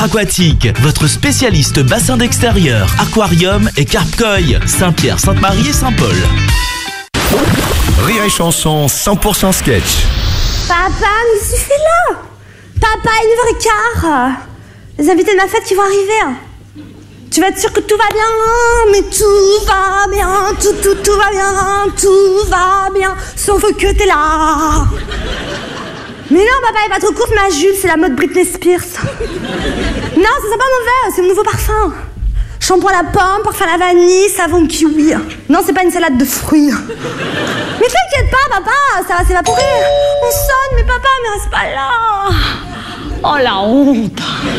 Aquatique, votre spécialiste bassin d'extérieur, aquarium et carpe-koi. Saint-Pierre, Sainte-Marie et Saint-Paul. Rire et chanson 100% sketch. Papa, mais qu'est-ce que tu fais là? Papa, il est 9h15. Les invités de ma fête qui vont arriver. Tu vas être sûr que tout va bien? Mais tout va bien, tout va bien, tout va bien, sauf que t'es là. Mais non, papa, elle est pas trop courte, ma jupe, c'est la mode Britney Spears. Non, ça sent pas mauvais, c'est mon nouveau parfum. Shampoing à la pomme, parfum à la vanille, savon kiwi. Non, c'est pas une salade de fruits. Mais t'inquiète pas, papa, ça va s'évaporer. On sonne, mais papa, mais reste pas là. Oh, la honte.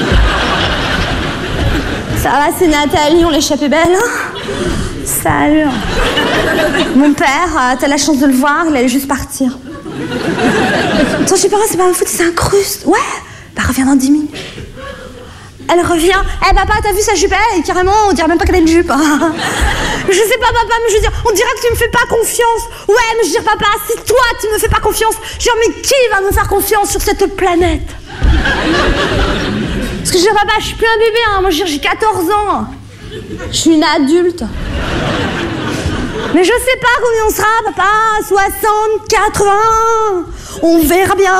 Ça va, c'est Nathalie, on l'échappait belle. Salut. Mon père, t'as la chance de le voir, il allait juste partir. Attends, je sais pas, c'est pas ma faute, c'est incruste. Ouais, bah reviens dans 10 minutes. Elle revient. Eh papa, t'as vu sa jupe? Et carrément, on dirait même pas qu'elle a une jupe. Je sais pas, papa, mais je veux dire, on dirait que tu me fais pas confiance. Ouais, mais je veux dire, papa, si toi tu me fais pas confiance, genre, mais qui va me faire confiance sur cette planète? Parce que je veux dire, papa, je suis plus un bébé, hein. Moi, je veux dire, j'ai 14 ans. Je suis une adulte. Mais je sais pas combien on sera, papa. 60, 80. On verra bien.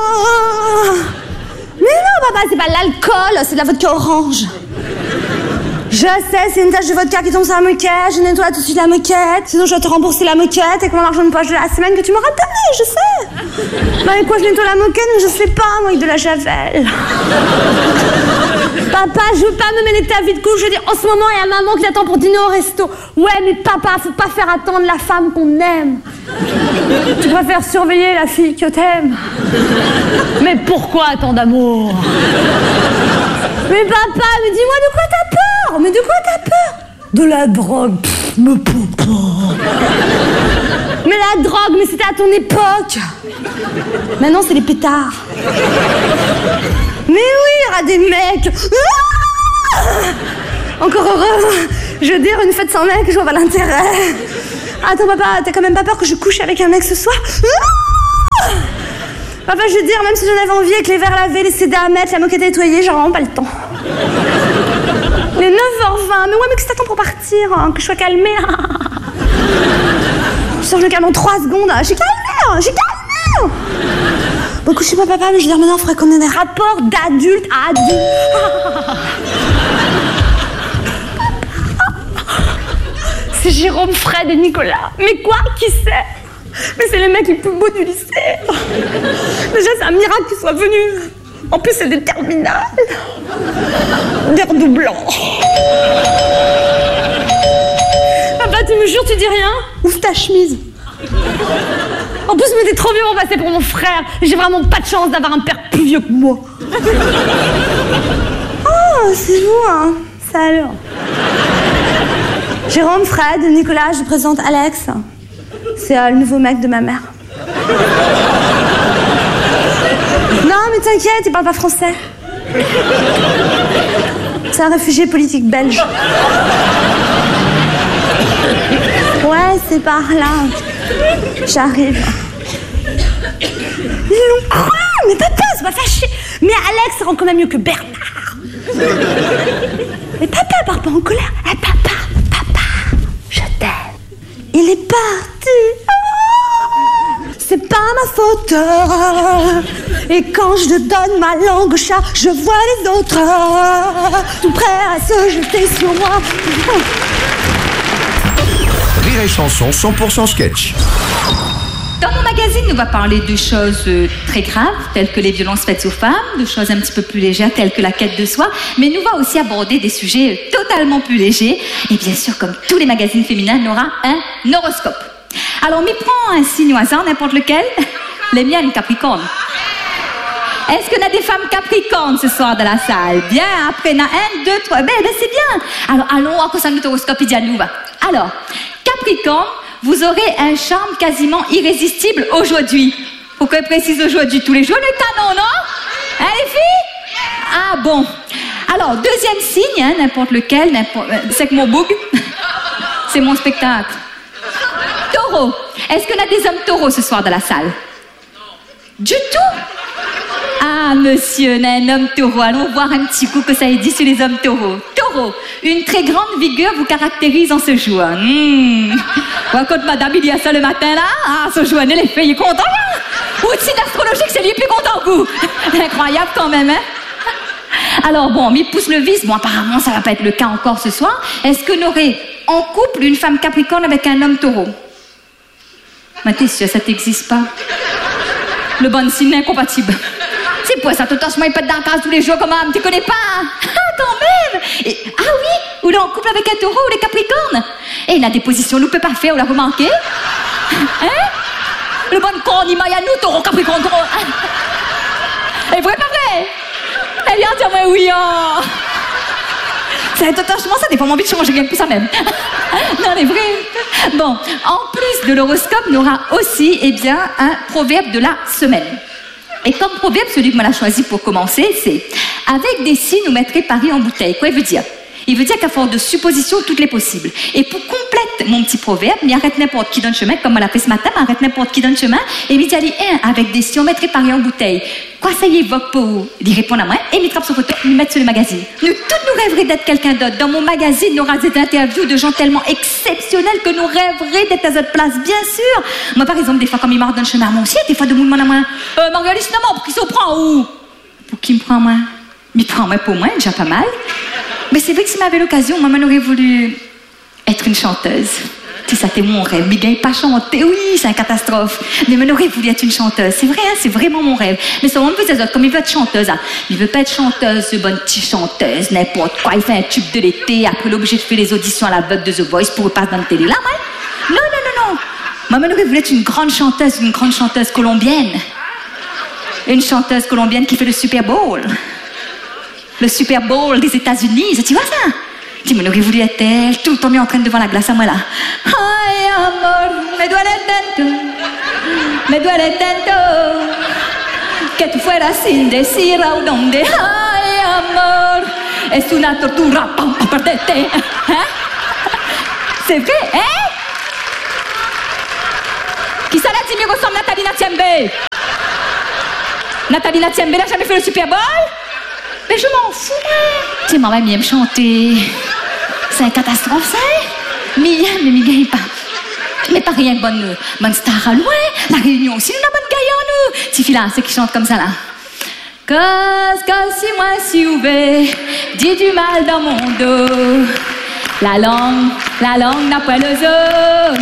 Mais non, papa, c'est pas l'alcool, c'est de la vodka orange. Je sais, c'est une tache de vodka qui tombe sur la moquette. Je nettoie tout de suite la moquette. Sinon, je vais te rembourser la moquette avec mon argent de poche de la semaine que tu m'auras donné, je sais. Bah, avec quoi je nettoie la moquette? Mais je sais pas, moi, avec de la javel. Papa, je veux pas me mêler de ta vie de couple. Je veux dire, en ce moment, il y a maman qui t'attend pour dîner au resto. Ouais, mais papa, faut pas faire attendre la femme qu'on aime. Tu préfères surveiller la fille que t'aimes. Mais pourquoi tant d'amour? Mais papa, mais dis-moi de quoi t'as peur? Mais de quoi t'as peur? De la drogue, me papa. Mais la drogue, mais c'était à ton époque. Maintenant, c'est les pétards. Mais oui, il y aura des mecs. Encore heureux. Je veux dire, une fête sans mec, je vois pas l'intérêt. Attends, papa, t'as quand même pas peur que je couche avec un mec ce soir? Papa, je veux dire, même si j'en avais envie avec les verres lavés, les CD à mettre, la moquette nettoyée, j'ai vraiment pas le temps. Les 9h20, mais ouais, mais qu'est-ce que t'attends pour partir, hein, que je sois calmée? Je me calme en 3 secondes. J'ai calmé. Bon, écoute, je sais pas, papa, mais je veux dire, maintenant, il faudrait qu'on ait des rapports d'adulte à adulte. C'est Jérôme, Fred et Nicolas. Mais quoi? Qui c'est? Mais c'est les mecs les plus beaux du lycée. Déjà, c'est un miracle qu'ils soient venus. En plus, c'est des terminales. Des redoublants. Papa, tu me jures, tu dis rien? Ouvre ta chemise. En plus, mais t'es trop vieux pour passer pour mon frère. J'ai vraiment pas de chance d'avoir un père plus vieux que moi. Oh, c'est vous, hein. Salut. Jérôme, Fred, Nicolas, je vous présente Alex. C'est le nouveau mec de ma mère. Non, mais t'inquiète, il parle pas français. C'est un réfugié politique belge. Ouais, c'est par là. J'arrive. Mais papa, c'est pas fâché. Mais Alex rend quand même mieux que Bernard. Mais papa part pas en colère. Eh, papa, je t'aime. Il est parti. C'est pas ma faute. Et quand je donne ma langue au chat, je vois les autres tout prêts à se jeter sur moi. Rire et chanson 100% sketch. Dans mon magazine, on va parler de choses très graves, telles que les violences faites aux femmes, de choses un petit peu plus légères, telles que la quête de soi, mais nous va aussi aborder des sujets totalement plus légers. Et bien sûr, comme tous les magazines féminins, on aura un horoscope. Alors, on m'y prend un signe au hasard, n'importe lequel. Les miennes, Capricorne. Est-ce qu'on a des femmes Capricornes ce soir dans la salle? Bien, après, on a 1, 2, 3. Ben, c'est bien. Alors, allons, à cause de notre horoscope, il dit à nous, va. Alors, Capricorne, vous aurez un charme quasiment irrésistible aujourd'hui. Pourquoi je précise aujourd'hui? Tous les jours, le canon, non? Hein, les filles? Ah, bon. Alors, deuxième signe, hein, n'importe lequel, c'est que mon boug, c'est mon spectacle. Taureau. Est-ce qu'on a des hommes taureaux ce soir dans la salle? Du tout? Ah, monsieur, un homme taureau. Allons voir un petit coup que ça est dit sur les hommes taureaux. Taureau, une très grande vigueur vous caractérise en ce jour. Quand madame, il y a ça le matin, là, ah, ce jour, les filles, il est content, hein? Ou de signe astrologique, c'est lui plus content que vous. Incroyable quand même, hein? Alors bon, mais pousse le vice. Bon, apparemment, ça va pas être le cas encore ce soir. Est-ce que nous aurons en couple une femme capricorne avec un homme taureau? Mais t'es sûr, ça t'existe pas? Le bon signe incompatible. C'est pour ça, tout le temps, je m'en pète dans la case tous les jours comme âme. Tu connais pas? Ah, quand même! Ah oui? Ou là, en couple avec un taureau ou les capricornes? Et la déposition, nous peut pas faire, on l'a remarqué? Hein? Le bon corps, il maille à nous, taureau, capricorne, taureau. Et vrai, pas vrai? Eh bien, tiens-moi, oui, oh! C'est totalement ça, des fois, j'ai envie de changer rien que pour ça même. Non, c'est vrai. Bon, en plus de l'horoscope, nous aura aussi, eh bien, un proverbe de la semaine. Et comme proverbe, celui que moi l'a choisi pour commencer, c'est « Avec des si, nous mettrait Paris en bouteille ». Quoi il veut dire? Il veut dire qu'à force de suppositions, toutes les possibles. Et pour complète mon petit proverbe, il arrête n'importe qui donne chemin, comme on l'a fait ce matin, il arrête n'importe qui donne chemin, et il dit « Avec des si, on mettrait Paris en bouteille ». Quoi ça y évoque pour vous? Il répond à moi, et il trappe son photo, il met sur le magazine. Nous, toutes nous rêverions d'être quelqu'un d'autre. Dans mon magazine, il y aura des interviews de gens tellement exceptionnels que nous rêverions d'être à cette place, bien sûr. Moi, par exemple, des fois, comme il m'ordonne chemin à moi aussi, des fois, de mouvement à moi. Marguerite, non, pour qui s'en prend où? Pour qui me prend moi? Il prend moi pour moi, déjà pas mal. Mais c'est vrai que si m'avait l'occasion, maman aurait voulu être une chanteuse. C'est ça, c'était mon rêve. Mais gagne pas chanter, oui, c'est une catastrophe. Mais maman aurait voulu être une chanteuse. C'est vrai, hein, c'est vraiment mon rêve. Mais ça, on me faisait autres, comme il veut être chanteuse. Hein. Il veut pas être chanteuse, ce bonne petite chanteuse, n'importe quoi. Il fait un tube de l'été, après l'obligé de faire les auditions à la veuve de The Voice pour repasser dans la télé. Là, ouais. Non. Maman aurait voulu être une grande chanteuse colombienne. Une chanteuse colombienne qui fait le Super Bowl. Le Super Bowl des États-Unis, tu vois ça? Tu m'aurais voulu être elle, tout le temps mis en train devant la glace à moi là. Ay, amor, me duele tanto, que tu fueras sin decir a dónde. Ay, amor, es una tortura para perderte. Hein? C'est vrai, hein? Qui ça l'a dit, me ressemble Nathalie Natiembe? Nathalie Natiembe n'a jamais fait le Super Bowl? Mais je m'en fous, moi. Tu maman aime chanter. C'est une catastrophe, ça. Mais gagne pas. Mais pas rien que bonne star à loin. La Réunion aussi, nous avons bonne gaillard, nous. Ces filles-là, ceux qui chantent comme ça, là. Cause si moi si ouvert, dis du mal dans mon dos. La langue n'a pas le zoo.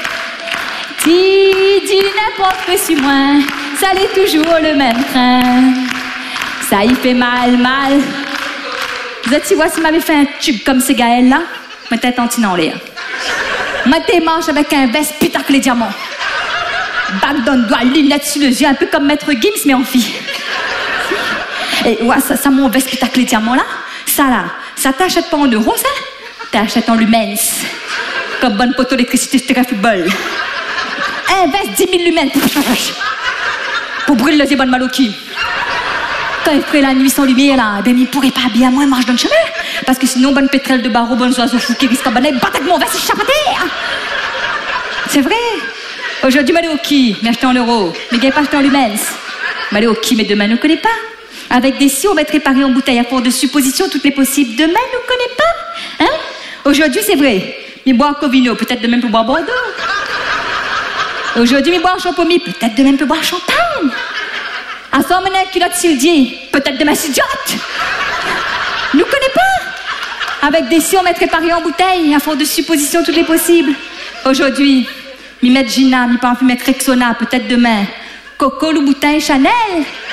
Dis n'importe que sur moi, ça l'est toujours le même train. Ça y fait mal. Vous êtes, tu vois, si m'avait fait un tube comme ce Gaël-là, ma tête en tine en l'air. Ma tête marche avec un veste putacle les diamants. Bague d'un doigt, lunettes sur les yeux, un peu comme Maître Gims, mais en fille. Et ouais, ça mon veste putacle les diamants là, ça t'achète pas en euros, ça? T'achètes en lumens. Comme bonne poteau d'électricité sur terrain football. Un veste 10 000 lumens. Pour brûler le bonne maloki. Quand il ferait la nuit sans lumière, là, ben, il pourrait pas habiller à moi, marche dans le chemin. Parce que sinon, bonne pétrole de barreau, bonnes oiseaux fous qui risquent à battre avec mon veste échappé. C'est vrai. Aujourd'hui, m'allais au qui, mais acheté en euros. Mais gagne pas acheté en lumens. M'allais au qui, mais demain, ne connaît pas. Avec des si, on mettrait Paris en bouteille à fort de suppositions, toutes les possibles. Demain, ne connaît pas. Hein? Aujourd'hui, c'est vrai. Mais boire Covino, peut-être demain peut boire Bordeaux. Aujourd'hui, mais boire Champomy, peut-être demain peut boire Champagne. À son moment, culotte Sildier, peut-être demain Sildiot. Nous connaît pas. Avec des si, on mettrait Paris en bouteille, à fort de suppositions, toutes les possibles. Aujourd'hui, mi mettre Gina, mi parfum mettre Rexona, peut-être demain. Coco, ou bouteille Chanel.